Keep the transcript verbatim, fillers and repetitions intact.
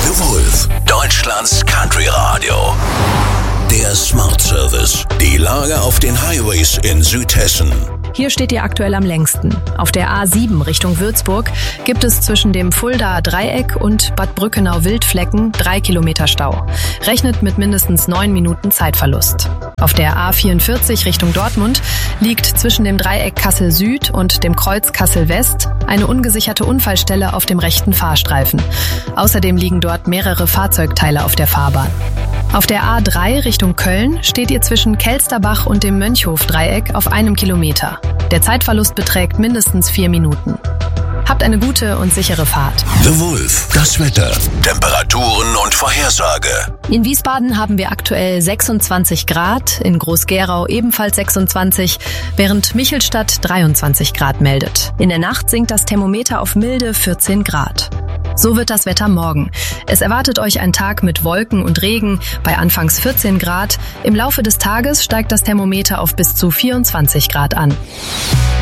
The Wolf, Deutschlands Country Radio. Der Smart Service. Die Lage auf den Highways in Südhessen. Hier steht ihr aktuell am längsten. Auf der A sieben Richtung Würzburg gibt es zwischen dem Fuldaer Dreieck und Bad Brückenau-Wildflecken drei Kilometer Stau. Rechnet mit mindestens neun Minuten Zeitverlust. Auf der A vierundvierzig Richtung Dortmund liegt zwischen dem Dreieck Kassel Süd und dem Kreuz Kassel West eine ungesicherte Unfallstelle auf dem rechten Fahrstreifen. Außerdem liegen dort mehrere Fahrzeugteile auf der Fahrbahn. Auf der A drei Richtung Köln steht ihr zwischen Kelsterbach und dem Mönchhof-Dreieck auf einem Kilometer. Der Zeitverlust beträgt mindestens vier Minuten. Habt eine gute und sichere Fahrt. The Wolf, das Wetter, Temperaturen und Vorhersage. In Wiesbaden haben wir aktuell sechsundzwanzig Grad, in Groß-Gerau ebenfalls sechsundzwanzig, während Michelstadt dreiundzwanzig Grad meldet. In der Nacht sinkt das Thermometer auf milde vierzehn Grad. So wird das Wetter morgen. Es erwartet euch ein Tag mit Wolken und Regen bei anfangs vierzehn Grad. Im Laufe des Tages steigt das Thermometer auf bis zu vierundzwanzig Grad an.